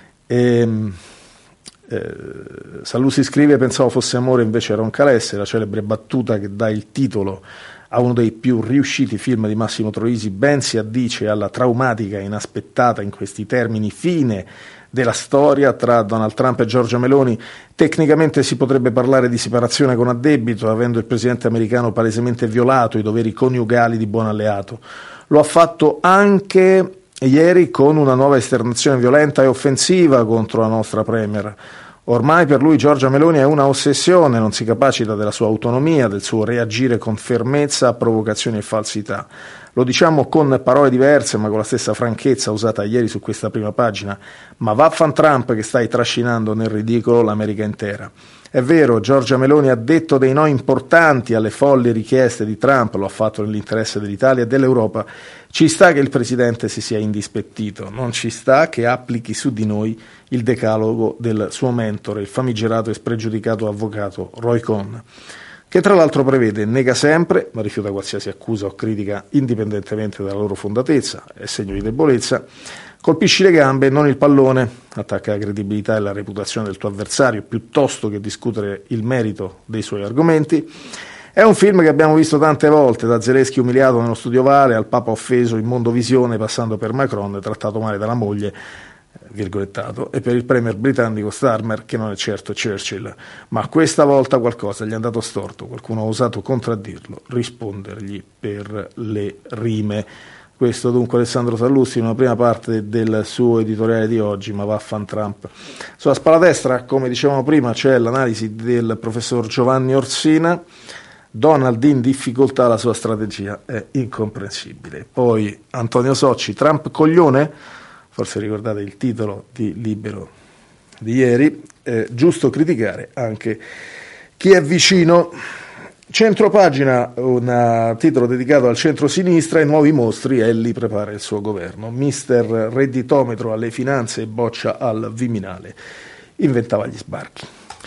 Sallusi scrive, pensavo fosse amore, invece era un calesse, la celebre battuta che dà il titolo a uno dei più riusciti film di Massimo Troisi, ben si addice alla traumatica e inaspettata in questi termini fine della storia tra Donald Trump e Giorgia Meloni. Tecnicamente si potrebbe parlare di separazione con addebito, avendo il presidente americano palesemente violato i doveri coniugali di buon alleato. Lo ha fatto anche ieri con una nuova esternazione violenta e offensiva contro la nostra premier. Ormai per lui Giorgia Meloni è una ossessione, non si capacita della sua autonomia, del suo reagire con fermezza a provocazioni e falsità. Lo diciamo con parole diverse ma con la stessa franchezza usata ieri su questa prima pagina, ma vaffan Trump che stai trascinando nel ridicolo l'America intera. È vero, Giorgia Meloni ha detto dei no importanti alle folli richieste di Trump, lo ha fatto nell'interesse dell'Italia e dell'Europa. Ci sta che il Presidente si sia indispettito, non ci sta che applichi su di noi il decalogo del suo mentore, il famigerato e spregiudicato avvocato Roy Cohn, che tra l'altro prevede, nega sempre, ma rifiuta qualsiasi accusa o critica indipendentemente dalla loro fondatezza, è segno di debolezza, colpisci le gambe e non il pallone, attacca la credibilità e la reputazione del tuo avversario piuttosto che discutere il merito dei suoi argomenti. È un film che abbiamo visto tante volte, da Zelensky umiliato nello studio ovale al Papa offeso in Mondovisione, passando per Macron trattato male dalla moglie, virgolettato, e per il premier britannico Starmer, che non è certo Churchill, ma questa volta qualcosa gli è andato storto, qualcuno ha osato contraddirlo, rispondergli per le rime. Questo dunque Alessandro Sallusti in una prima parte del suo editoriale di oggi, ma vaffan Trump. Sulla spalla destra, come dicevamo prima, c'è l'analisi del professor Giovanni Orsina. Donald in difficoltà, la sua strategia è incomprensibile. Poi Antonio Socci, Trump coglione? Forse ricordate il titolo di Libero di ieri, giusto criticare anche chi è vicino. Centropagina, un titolo dedicato al centro-sinistra, i nuovi mostri, Elli prepara il suo governo. Mister redditometro alle finanze e boccia al Viminale, inventava gli sbarchi.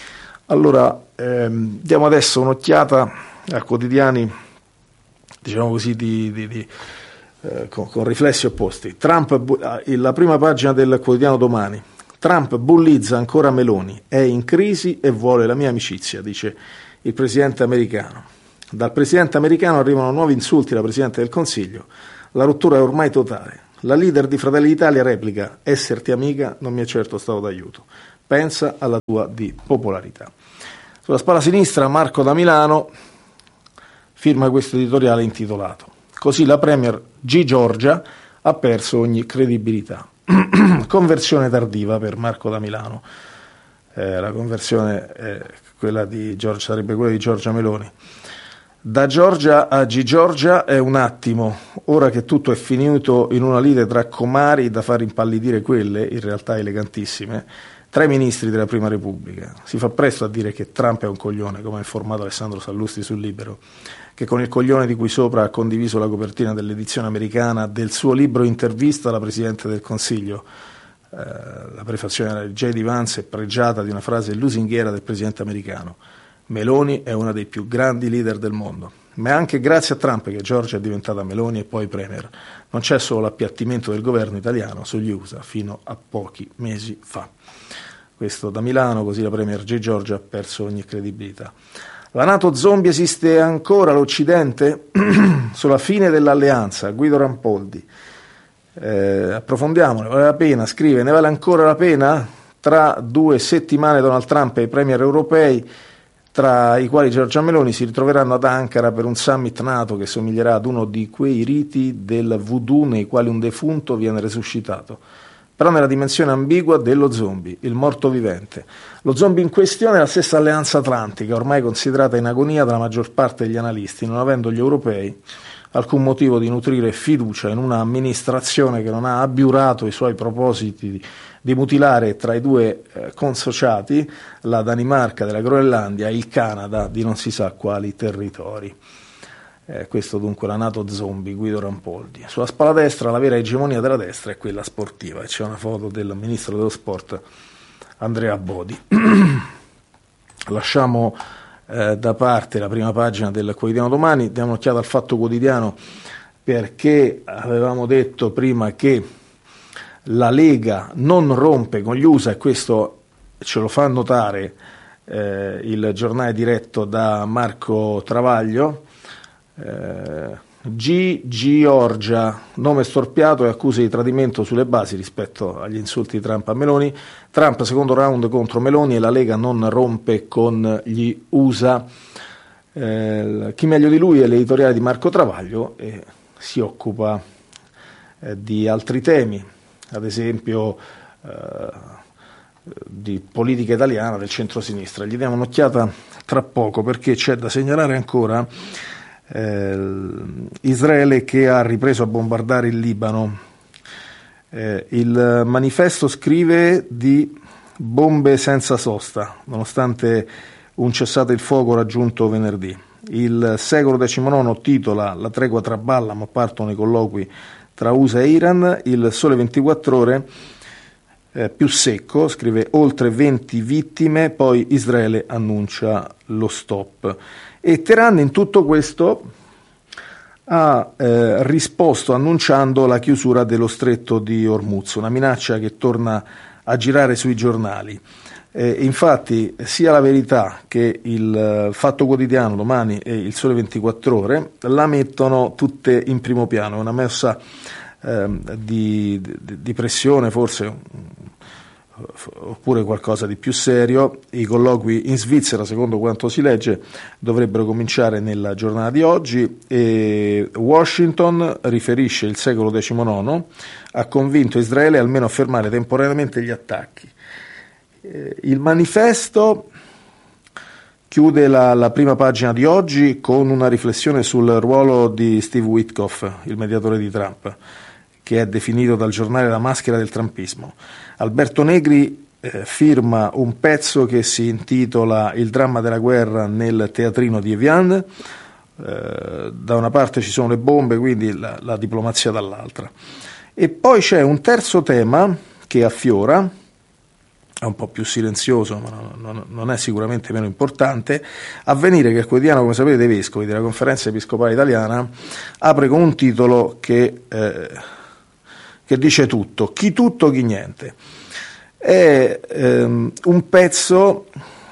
Allora, diamo adesso un'occhiata a quotidiani, diciamo così, di con riflessi opposti. La prima pagina del quotidiano Domani. Trump bullizza ancora Meloni, è in crisi e vuole la mia amicizia, dice il presidente americano. Dal presidente americano arrivano nuovi insulti alla Presidente del Consiglio, la rottura è ormai totale. La leader di Fratelli d'Italia replica: esserti amica non mi è certo stato d'aiuto, pensa alla tua di popolarità. Sulla spalla sinistra Marco da Milano firma questo editoriale intitolato: così la premier G. Giorgia ha perso ogni credibilità. Conversione tardiva per Marco da Milano. La conversione quella di Giorgia, sarebbe quella di Giorgia Meloni. Da Giorgia a G. Giorgia è un attimo, ora che tutto è finito in una lite tra comari da far impallidire quelle, in realtà elegantissime, tra i ministri della Prima Repubblica. Si fa presto a dire che Trump è un coglione, come ha informato Alessandro Sallusti sul Libero, che con il coglione di cui sopra ha condiviso la copertina dell'edizione americana del suo libro Intervista alla Presidente del Consiglio. La prefazione di J.D. Vance è pregiata di una frase lusinghiera del Presidente americano: Meloni è una dei più grandi leader del mondo. Ma è anche grazie a Trump che Giorgia è diventata Meloni e poi premier. Non c'è solo l'appiattimento del governo italiano sugli USA fino a pochi mesi fa. Questo da Milano, così la premier G. Giorgia ha perso ogni credibilità. La NATO zombie esiste ancora, l'Occidente? Sulla fine dell'alleanza, Guido Rampoldi. Approfondiamone, vale la pena, scrive, ne vale ancora la pena? Tra 2 settimane Donald Trump e i premier europei, tra i quali Giorgia Meloni, si ritroveranno ad Ankara per un summit NATO che somiglierà ad uno di quei riti del voodoo nei quali un defunto viene resuscitato, però nella dimensione ambigua dello zombie, il morto vivente. Lo zombie in questione è la stessa alleanza atlantica, ormai considerata in agonia dalla maggior parte degli analisti, non avendo gli europei alcun motivo di nutrire fiducia in una amministrazione che non ha abiurato i suoi propositi di mutilare tra i due consociati la Danimarca della Groenlandia e il Canada di non si sa quali territori. Questo dunque la NATO zombie, Guido Rampoldi. Sulla spalla destra la vera egemonia della destra è quella sportiva, e c'è una foto del ministro dello sport Andrea Bodi. Lasciamo da parte la prima pagina del quotidiano Domani, diamo un'occhiata al Fatto Quotidiano, perché avevamo detto prima che la Lega non rompe con gli USA, e questo ce lo fa notare il giornale diretto da Marco Travaglio. G. Giorgia, nome storpiato e accuse di tradimento sulle basi rispetto agli insulti di Trump a Meloni. Trump secondo round contro Meloni e la Lega non rompe con gli USA. Chi meglio di lui è l'editoriale di Marco Travaglio e si occupa di altri temi, ad esempio di politica italiana del centrosinistra. Gli diamo un'occhiata tra poco, perché c'è da segnalare ancora Israele che ha ripreso a bombardare il Libano. Il Manifesto scrive di bombe senza sosta, nonostante un cessate il fuoco raggiunto venerdì. Il Secolo XIX titola La tregua traballa, ma partono i colloqui tra USA e Iran. Il Sole 24 Ore più secco scrive oltre 20 vittime, poi Israele annuncia lo stop. E Teheran in tutto questo ha risposto annunciando la chiusura dello stretto di Hormuz, una minaccia che torna a girare sui giornali. Infatti sia La Verità che il Fatto Quotidiano Domani e il Sole 24 Ore la mettono tutte in primo piano, una mossa di pressione forse, oppure qualcosa di più serio. I colloqui in Svizzera, secondo quanto si legge, dovrebbero cominciare nella giornata di oggi, e Washington, riferisce il Secolo XIX, ha convinto Israele almeno a fermare temporaneamente gli attacchi. Il Manifesto chiude la prima pagina di oggi con una riflessione sul ruolo di Steve Witkoff, il mediatore di Trump, che è definito dal giornale la maschera del trumpismo. Alberto Negri firma un pezzo che si intitola Il dramma della guerra nel teatrino di Evian. Da una parte ci sono le bombe, quindi la diplomazia dall'altra. E poi c'è un terzo tema che affiora, è un po' più silenzioso, ma non è sicuramente meno importante. Avvenire, che è il quotidiano, come sapete, dei vescovi della Conferenza Episcopale Italiana, apre con un titolo che dice tutto, chi niente. È un pezzo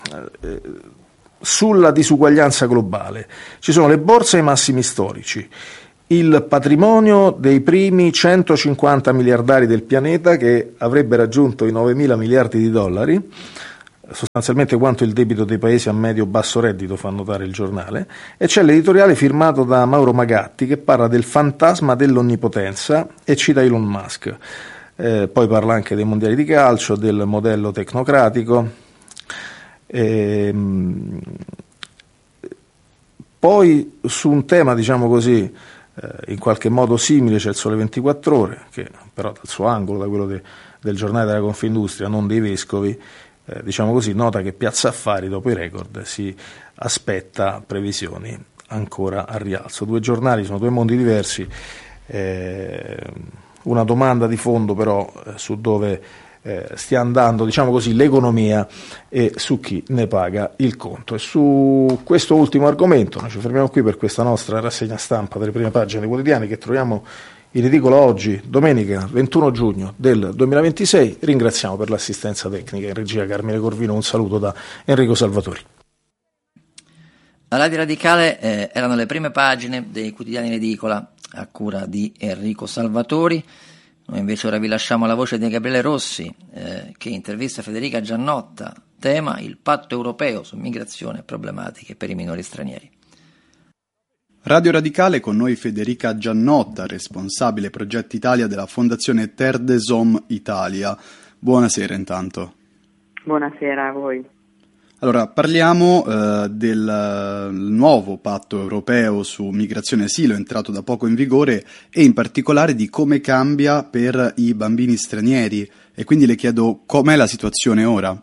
sulla disuguaglianza globale. Ci sono le borse ai massimi storici, il patrimonio dei primi 150 miliardari del pianeta che avrebbe raggiunto i 9.000 miliardi di dollari, sostanzialmente quanto il debito dei paesi a medio-basso reddito, fa notare il giornale, e c'è l'editoriale firmato da Mauro Magatti che parla del fantasma dell'onnipotenza e cita Elon Musk. Poi parla anche dei mondiali di calcio, del modello tecnocratico. Poi su un tema, diciamo così, in qualche modo simile, c'è il Sole 24 Ore, che però dal suo angolo, da quello del giornale della Confindustria, non dei vescovi, diciamo così, nota che Piazza Affari, dopo i record, si aspetta previsioni ancora a rialzo. Due giornali, sono due mondi diversi, una domanda di fondo però su dove stia andando, diciamo così, l'economia e su chi ne paga il conto. E su questo ultimo argomento noi ci fermiamo qui per questa nostra rassegna stampa delle prime pagine dei quotidiani, che troviamo in edicola oggi, domenica 21 giugno del 2026. Ringraziamo per l'assistenza tecnica in regia Carmine Corvino. Un saluto da Enrico Salvatori. La Radio Radicale erano le prime pagine dei quotidiani in edicola a cura di Enrico Salvatori. Noi invece ora vi lasciamo la voce di Gabriele Rossi, che intervista Federica Giannotta, tema il patto europeo su migrazione e problematiche per i minori stranieri. Radio Radicale, con noi Federica Giannotta, responsabile Progetti Italia della Fondazione Terre des Hommes Italia. Buonasera intanto. Buonasera a voi. Allora, parliamo del nuovo patto europeo su migrazione e asilo, entrato da poco in vigore, e in particolare di come cambia per i bambini stranieri. E quindi le chiedo com'è la situazione ora.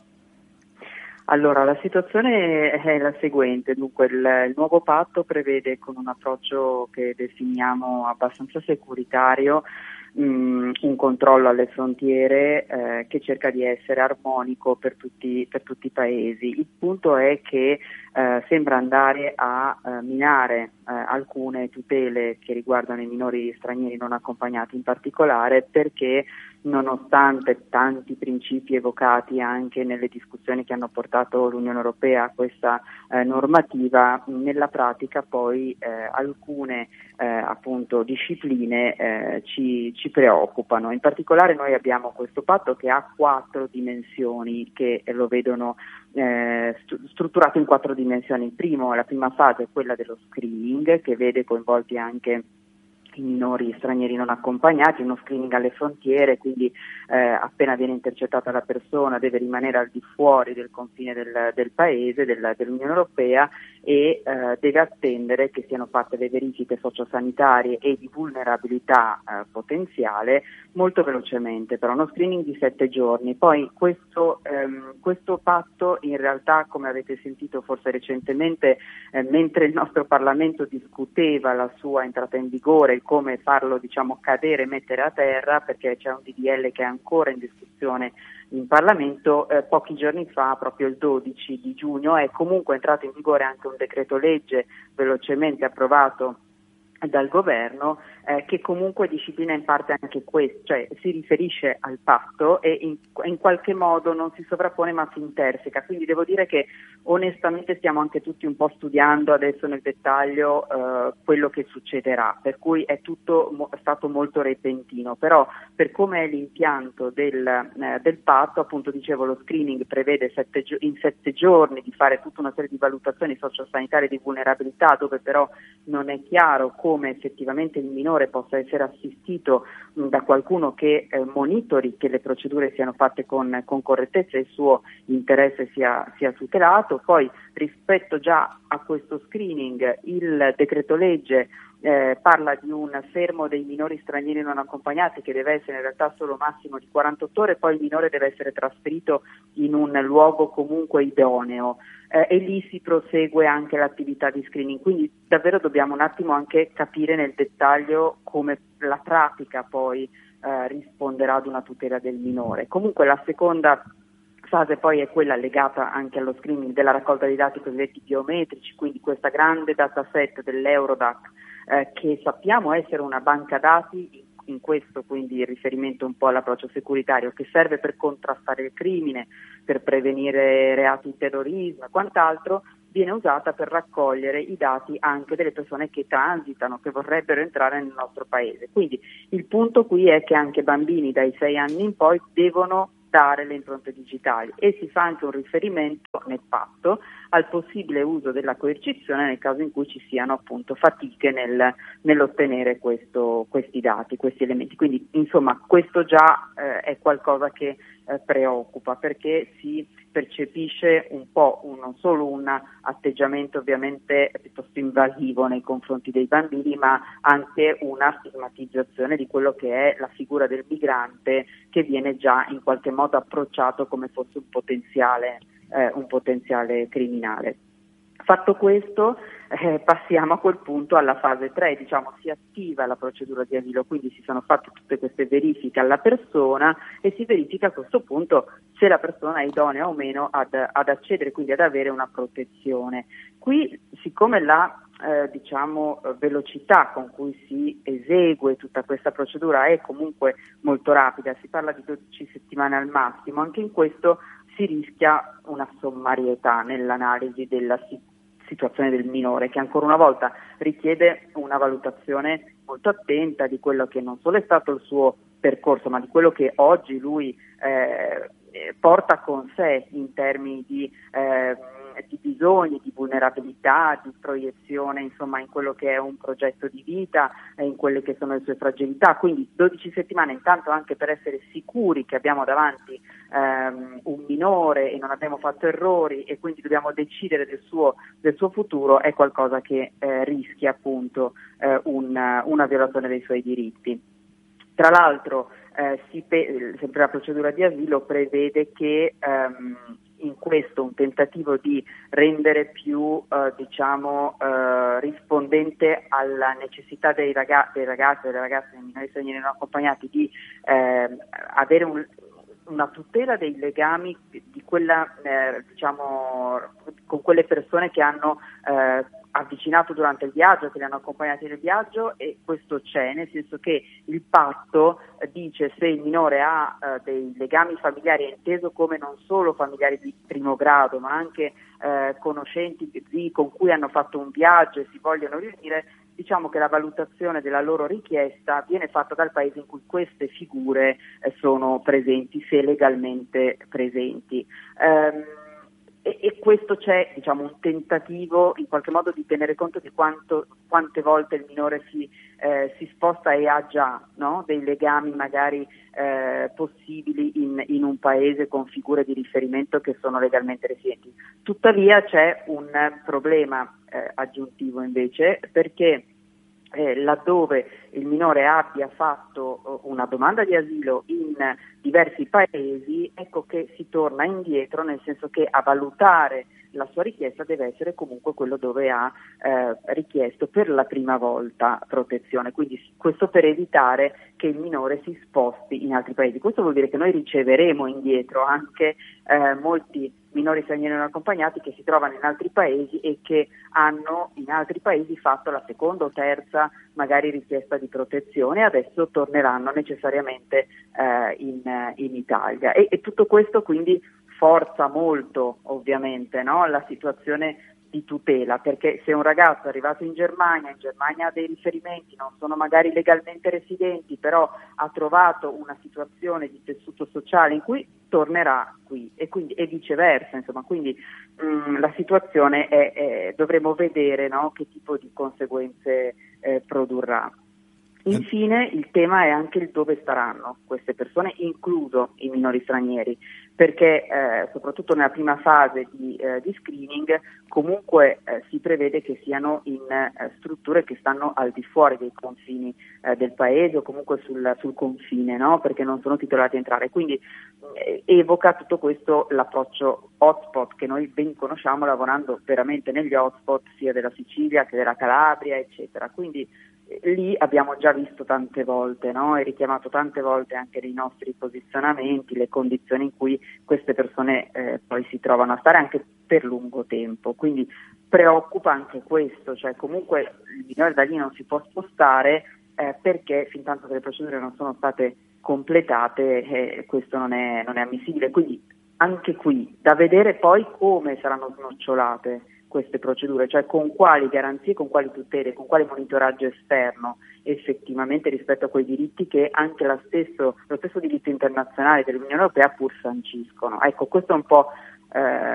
Allora, la situazione è la seguente. Dunque, il nuovo patto prevede, con un approccio che definiamo abbastanza securitario, un controllo alle frontiere che cerca di essere armonico per tutti i paesi. Il punto è che sembra andare a minare alcune tutele che riguardano i minori stranieri non accompagnati in particolare, perché nonostante tanti principi evocati anche nelle discussioni che hanno portato l'Unione Europea a questa normativa, nella pratica poi alcune appunto discipline ci preoccupano. In particolare noi abbiamo questo patto che ha 4 dimensioni che lo vedono strutturato in 4 dimensioni. La prima fase è quella dello screening, che vede coinvolti anche i minori stranieri non accompagnati, uno screening alle frontiere, quindi appena viene intercettata la persona deve rimanere al di fuori del confine del paese, dell'Unione Europea, e deve attendere che siano fatte le verifiche sociosanitarie e di vulnerabilità potenziale molto velocemente, però uno screening di 7 giorni. Poi questo patto in realtà, come avete sentito forse recentemente, mentre il nostro Parlamento discuteva la sua entrata in vigore, come farlo cadere, mettere a terra, perché c'è un DDL che è ancora in discussione in Parlamento, pochi giorni fa, proprio il 12 di giugno, è comunque entrato in vigore anche un decreto legge velocemente approvato dal governo, che comunque disciplina in parte anche questo, cioè si riferisce al patto e in qualche modo non si sovrappone ma si interseca. Quindi devo dire che onestamente stiamo anche tutti un po' studiando adesso nel dettaglio quello che succederà, per cui è tutto stato molto repentino. Però per come è l'impianto del patto, appunto dicevo, lo screening prevede in 7 giorni di fare tutta una serie di valutazioni sociosanitarie di vulnerabilità, dove però non è chiaro come effettivamente il minore possa essere assistito da qualcuno che monitori che le procedure siano fatte con correttezza e il suo interesse sia tutelato. Poi rispetto già a questo screening, il decreto legge parla di un fermo dei minori stranieri non accompagnati che deve essere in realtà solo massimo di 48 ore, poi il minore deve essere trasferito in un luogo comunque idoneo, e lì si prosegue anche l'attività di screening. Quindi davvero dobbiamo un attimo anche capire nel dettaglio come la pratica poi risponderà ad una tutela del minore. Comunque la seconda fase poi è quella legata anche allo screening della raccolta dei dati cosiddetti biometrici, quindi questa grande dataset dell'Eurodac, che sappiamo essere una banca dati, in questo quindi il riferimento un po' all'approccio securitario, che serve per contrastare il crimine, per prevenire reati di terrorismo e quant'altro, viene usata per raccogliere i dati anche delle persone che transitano, che vorrebbero entrare nel nostro paese. Quindi il punto qui è che anche bambini dai 6 anni in poi devono dare le impronte digitali, e si fa anche un riferimento nel patto al possibile uso della coercizione nel caso in cui ci siano appunto fatiche nell'ottenere questi dati, questi elementi. Quindi insomma questo già è qualcosa che preoccupa, perché si percepisce un po' non solo un atteggiamento ovviamente piuttosto invasivo nei confronti dei bambini, ma anche una stigmatizzazione di quello che è la figura del migrante, che viene già in qualche modo approcciato come fosse un potenziale criminale. Fatto questo, passiamo a quel punto alla fase 3, si attiva la procedura di asilo, quindi si sono fatte tutte queste verifiche alla persona e si verifica a questo punto se la persona è idonea o meno ad accedere, quindi ad avere una protezione. Qui, siccome la velocità con cui si esegue tutta questa procedura è comunque molto rapida, si parla di 12 settimane al massimo, anche in questo si rischia una sommarietà nell'analisi della situazione del minore, che ancora una volta richiede una valutazione molto attenta di quello che non solo è stato il suo percorso, ma di quello che oggi lui porta con sé in termini di bisogni, di vulnerabilità, di proiezione, insomma, in quello che è un progetto di vita, in quelle che sono le sue fragilità. Quindi 12 settimane intanto anche per essere sicuri che abbiamo davanti un minore e non abbiamo fatto errori, e quindi dobbiamo decidere del suo futuro, è qualcosa che rischia appunto una violazione dei suoi diritti. Tra l'altro sempre la procedura di asilo prevede che in questo un tentativo di rendere più rispondente alla necessità dei ragazzi e delle ragazze, dei minori stranieri non accompagnati, di avere una tutela dei legami di quella con quelle persone che hanno avvicinato durante il viaggio, che li hanno accompagnati nel viaggio, e questo c'è, nel senso che il patto dice se il minore ha dei legami familiari, è inteso come non solo familiari di primo grado, ma anche conoscenti con cui hanno fatto un viaggio e si vogliono riunire, diciamo che la valutazione della loro richiesta viene fatta dal paese in cui queste figure sono presenti, se legalmente presenti. E questo c'è, un tentativo in qualche modo di tenere conto di quante volte il minore si sposta e ha già, no, dei legami magari possibili in un paese con figure di riferimento che sono legalmente residenti. Tuttavia c'è un problema aggiuntivo invece, perché laddove il minore abbia fatto una domanda di asilo in diversi paesi, ecco che si torna indietro, nel senso che a valutare la sua richiesta deve essere comunque quello dove ha richiesto per la prima volta protezione, quindi questo per evitare che il minore si sposti in altri paesi. Questo vuol dire che noi riceveremo indietro anche molti minori stranieri non accompagnati che si trovano in altri paesi e che hanno in altri paesi fatto la seconda o terza magari richiesta di protezione, e adesso torneranno necessariamente in Italia, e tutto questo quindi forza molto ovviamente, no, la situazione di tutela, perché se un ragazzo è arrivato in Germania ha dei riferimenti, non sono magari legalmente residenti, però ha trovato una situazione di tessuto sociale in cui tornerà qui, e quindi e viceversa, insomma, quindi la situazione dovremo vedere, no, che tipo di conseguenze produrrà. Infine il tema è anche il dove staranno queste persone, incluso i minori stranieri, perché soprattutto nella prima fase di screening comunque si prevede che siano in strutture che stanno al di fuori dei confini del paese, o comunque sul confine, no? Perché non sono titolati a entrare. Quindi evoca tutto questo l'approccio hotspot che noi ben conosciamo lavorando veramente negli hotspot sia della Sicilia che della Calabria, eccetera. Quindi lì abbiamo già visto tante volte, no? E richiamato tante volte anche nei nostri posizionamenti le condizioni in cui queste persone poi si trovano a stare anche per lungo tempo, quindi preoccupa anche questo, cioè comunque il minore da lì non si può spostare perché fin tanto che le procedure non sono state completate questo non è ammissibile, quindi anche qui da vedere poi come saranno snocciolate queste procedure, cioè con quali garanzie, con quali tutele, con quale monitoraggio esterno effettivamente rispetto a quei diritti che anche lo stesso diritto internazionale dell'Unione Europea pur sanciscono. Ecco, questo è un po'